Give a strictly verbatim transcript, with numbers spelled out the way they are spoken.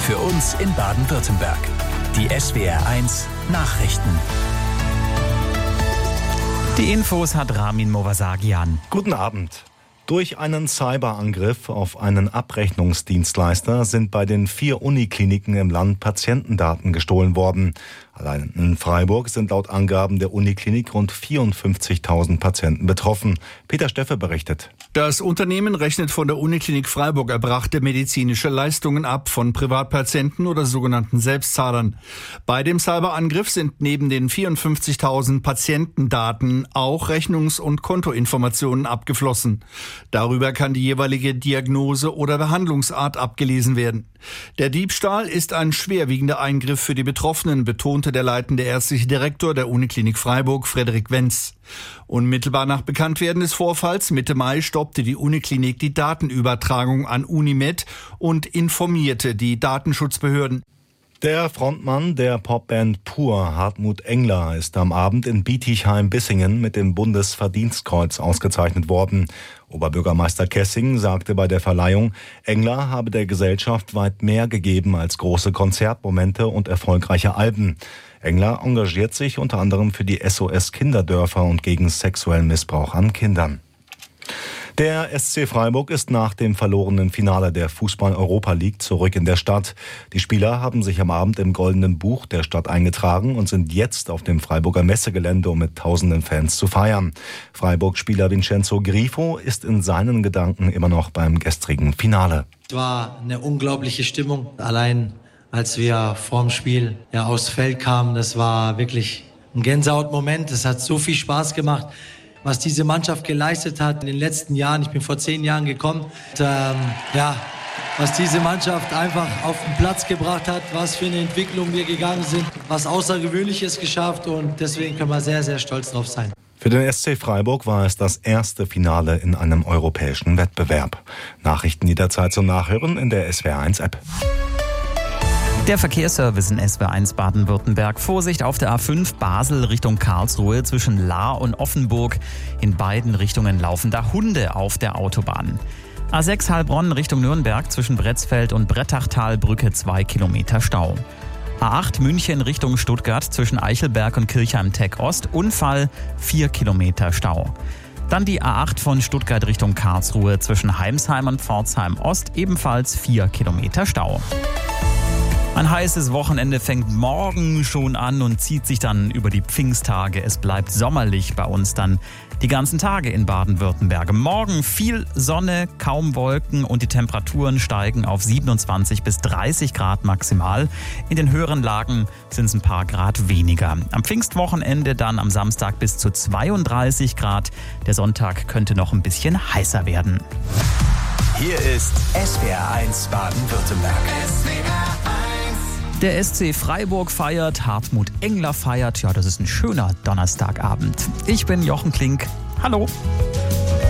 Für uns in Baden-Württemberg. Die S W R eins Nachrichten. Die Infos hat Ramin Movasagian. Guten Abend. Durch einen Cyberangriff auf einen Abrechnungsdienstleister sind bei den vier Unikliniken im Land Patientendaten gestohlen worden. Allein in Freiburg sind laut Angaben der Uniklinik rund vierundfünfzigtausend Patienten betroffen. Peter Steffe berichtet. Das Unternehmen rechnet von der Uniklinik Freiburg erbrachte medizinische Leistungen ab von Privatpatienten oder sogenannten Selbstzahlern. Bei dem Cyberangriff sind neben den vierundfünfzigtausend Patientendaten auch Rechnungs- und Kontoinformationen abgeflossen. Darüber kann die jeweilige Diagnose oder Behandlungsart abgelesen werden. Der Diebstahl ist ein schwerwiegender Eingriff für die Betroffenen, betonte der leitende ärztliche Direktor der Uniklinik Freiburg, Frederik Wenz. Unmittelbar nach Bekanntwerden des Vorfalls Mitte Mai stoppte die Uniklinik die Datenübertragung an Unimed und informierte die Datenschutzbehörden. Der Frontmann der Popband Pur, Hartmut Engler, ist am Abend in Bietigheim-Bissingen mit dem Bundesverdienstkreuz ausgezeichnet worden. Oberbürgermeister Kessing sagte bei der Verleihung, Engler habe der Gesellschaft weit mehr gegeben als große Konzertmomente und erfolgreiche Alben. Engler engagiert sich unter anderem für die S O S Kinderdörfer und gegen sexuellen Missbrauch an Kindern. Der S C Freiburg ist nach dem verlorenen Finale der Fußball-Europa League zurück in der Stadt. Die Spieler haben sich am Abend im Goldenen Buch der Stadt eingetragen und sind jetzt auf dem Freiburger Messegelände, um mit tausenden Fans zu feiern. Freiburg-Spieler Vincenzo Grifo ist in seinen Gedanken immer noch beim gestrigen Finale. Es war eine unglaubliche Stimmung. Allein als wir vorm Spiel ja, aufs Feld kamen, das war wirklich ein Gänsehautmoment. Es hat so viel Spaß gemacht, was diese Mannschaft geleistet hat in den letzten Jahren. Ich bin vor zehn Jahren gekommen. Und, ähm, ja, was diese Mannschaft einfach auf den Platz gebracht hat, was für eine Entwicklung wir gegangen sind, was Außergewöhnliches geschafft und deswegen können wir sehr, sehr stolz drauf sein. Für den S C Freiburg war es das erste Finale in einem europäischen Wettbewerb. Nachrichten jederzeit zum Nachhören in der S W R eins App. Der Verkehrsservice in S W R eins Baden-Württemberg. Vorsicht auf der A fünf Basel Richtung Karlsruhe zwischen Lahr und Offenburg. In beiden Richtungen laufen da Hunde auf der Autobahn. A sechs Heilbronn Richtung Nürnberg zwischen Bretzfeld und Brettachtalbrücke zwei Kilometer Stau. A acht München Richtung Stuttgart zwischen Eichelberg und Kirchheim-Tech Ost. Unfall vier Kilometer Stau. Dann die A acht von Stuttgart Richtung Karlsruhe zwischen Heimsheim und Pforzheim Ost. Ebenfalls vier Kilometer Stau. Ein heißes Wochenende fängt morgen schon an und zieht sich dann über die Pfingsttage. Es bleibt sommerlich bei uns dann die ganzen Tage in Baden-Württemberg. Morgen viel Sonne, kaum Wolken und die Temperaturen steigen auf siebenundzwanzig bis dreißig Grad maximal. In den höheren Lagen sind es ein paar Grad weniger. Am Pfingstwochenende dann am Samstag bis zu zweiunddreißig Grad. Der Sonntag könnte noch ein bisschen heißer werden. Hier ist S W R eins Baden-Württemberg. Der S C Freiburg feiert, Hartmut Engler feiert. Ja, das ist ein schöner Donnerstagabend. Ich bin Jochen Klink. Hallo.